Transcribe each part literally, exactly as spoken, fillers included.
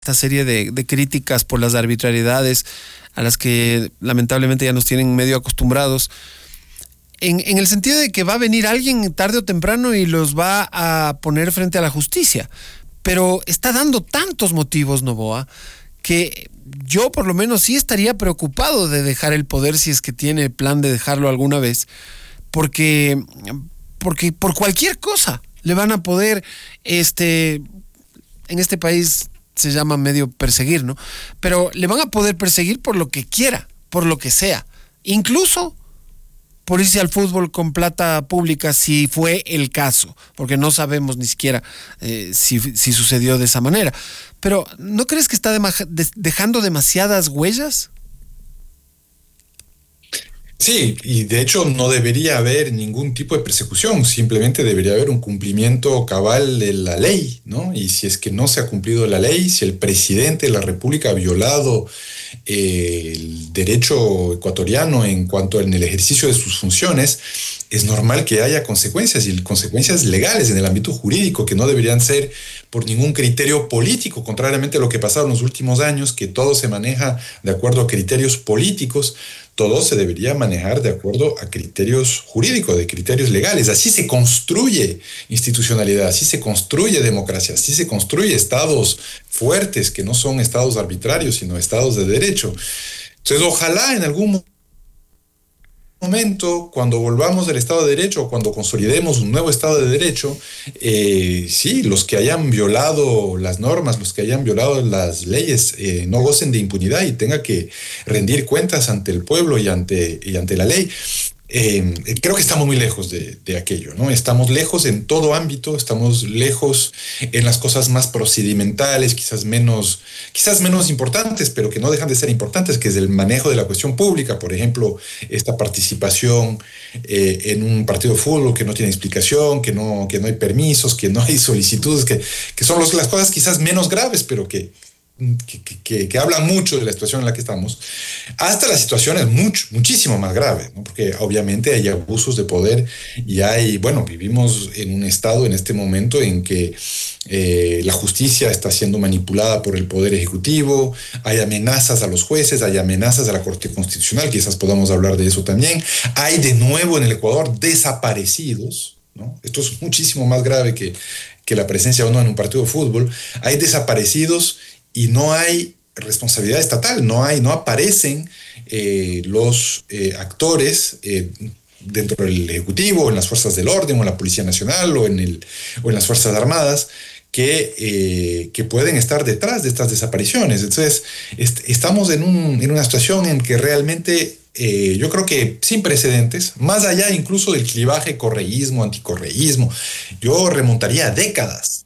esta serie de, de críticas por las arbitrariedades a las que lamentablemente ya nos tienen medio acostumbrados, en, en el sentido de que va a venir alguien tarde o temprano y los va a poner frente a la justicia. Pero está dando tantos motivos, Noboa, que yo por lo menos sí estaría preocupado de dejar el poder si es que tiene plan de dejarlo alguna vez, porque, porque por cualquier cosa le van a poder, este, en este país se llama medio perseguir, ¿no? Pero le van a poder perseguir por lo que quiera, por lo que sea, incluso por irse al fútbol con plata pública si fue el caso, porque no sabemos ni siquiera eh, si, si sucedió de esa manera. Pero ¿no crees que está dema- de- dejando demasiadas huellas? Sí, y de hecho no debería haber ningún tipo de persecución, simplemente debería haber un cumplimiento cabal de la ley, ¿no? Y si es que no se ha cumplido la ley, si el presidente de la República ha violado eh, el derecho ecuatoriano en cuanto en el ejercicio de sus funciones, es normal que haya consecuencias y consecuencias legales en el ámbito jurídico que no deberían ser por ningún criterio político, contrariamente a lo que pasado en los últimos años, que todo se maneja de acuerdo a criterios políticos. Todo se debería manejar de acuerdo a criterios jurídicos, de criterios legales. Así se construye institucionalidad, así se construye democracia, así se construye estados fuertes que no son estados arbitrarios, sino estados de derecho. Entonces, ojalá en algún momento, cuando volvamos al Estado de Derecho o cuando consolidemos un nuevo Estado de Derecho, eh, sí, los que hayan violado las normas, los que hayan violado las leyes, eh, no gocen de impunidad y tengan que rendir cuentas ante el pueblo y ante, y ante la ley. Eh, creo que estamos muy lejos de, de aquello, ¿no? Estamos lejos en todo ámbito, estamos lejos en las cosas más procedimentales, quizás menos, quizás menos importantes, pero que no dejan de ser importantes, que es el manejo de la cuestión pública, por ejemplo, esta participación eh, en un partido de fútbol que no tiene explicación, que no, que no hay permisos, que no hay solicitudes, que, que son los, las cosas quizás menos graves, pero que Que, que, que hablan mucho de la situación en la que estamos, hasta la situación es mucho, muchísimo más grave, ¿no? Porque obviamente hay abusos de poder y hay, bueno, vivimos en un estado en este momento en que eh, la justicia está siendo manipulada por el poder ejecutivo, hay amenazas a los jueces, hay amenazas a la Corte Constitucional, quizás podamos hablar de eso también, hay de nuevo en el Ecuador desaparecidos, ¿no? Esto es muchísimo más grave que, que la presencia o no en un partido de fútbol, hay desaparecidos y no hay responsabilidad estatal, no hay, no aparecen eh, los eh, actores eh, dentro del Ejecutivo, en las fuerzas del orden, o en la Policía Nacional, o en, el, o en las Fuerzas Armadas, que, eh, que pueden estar detrás de estas desapariciones. Entonces, est estamos en, un, en una situación en que realmente eh, yo creo que sin precedentes, más allá incluso del clivaje correísmo, anticorreísmo, yo remontaría a décadas.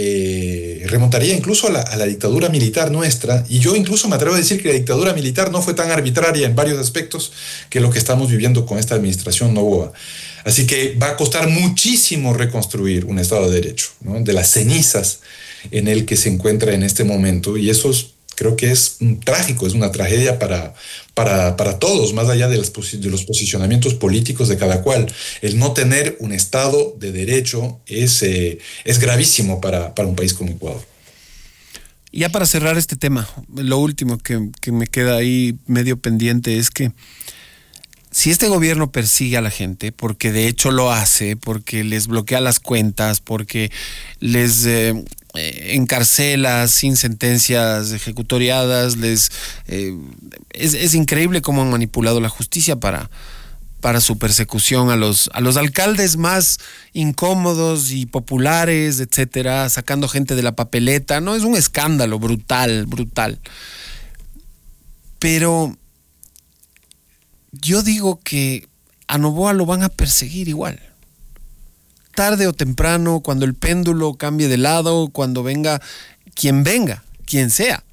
Eh, remontaría incluso a la, a la dictadura militar nuestra, y yo incluso me atrevo a decir que la dictadura militar no fue tan arbitraria en varios aspectos que lo que estamos viviendo con esta administración Noboa. Así que va a costar muchísimo reconstruir un Estado de Derecho, ¿no? De las cenizas en el que se encuentra en este momento, y eso es, creo que es un trágico, es una tragedia para, para, para todos, más allá de, las, de los posicionamientos políticos de cada cual. El no tener un Estado de Derecho es, eh, es gravísimo para, para un país como Ecuador. Ya para cerrar este tema, lo último que, que me queda ahí medio pendiente es que si este gobierno persigue a la gente, porque de hecho lo hace, porque les bloquea las cuentas, porque les eh, encarcela sin sentencias ejecutoriadas, les eh, es, es increíble cómo han manipulado la justicia para, para su persecución a los, a los alcaldes más incómodos y populares, etcétera, sacando gente de la papeleta. No, es un escándalo brutal, brutal. Pero yo digo que a Noboa lo van a perseguir igual. Tarde o temprano, cuando el péndulo cambie de lado, cuando venga quien venga, quien sea.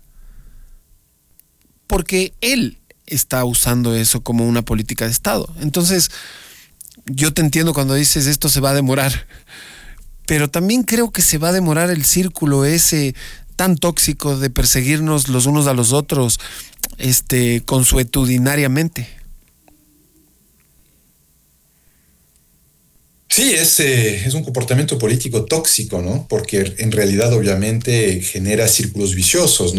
Porque él está usando eso como una política de Estado. Entonces, yo te entiendo cuando dices esto se va a demorar, pero también creo que se va a demorar el círculo ese tan tóxico de perseguirnos los unos a los otros, este, consuetudinariamente. Sí, es, eh, es un comportamiento político tóxico, ¿no? Porque en realidad obviamente genera círculos viciosos, ¿no?